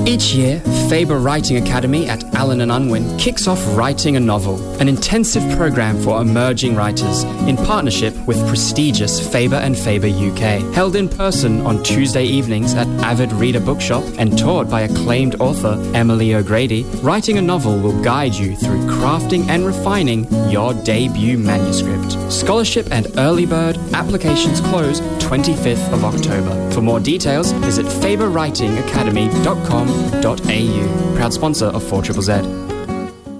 Each year, Faber Writing Academy at Allen and Unwin kicks off Writing a Novel, an intensive program for emerging writers in partnership with prestigious Faber and Faber UK. Held in person on Tuesday evenings at Avid Reader Bookshop and taught by acclaimed author Emily O'Grady, Writing a Novel will guide you through crafting and refining your debut manuscript. Scholarship and early bird applications close 25th of October. For more details, visit faberwritingacademy.com.au. Proud sponsor of 4ZZZ.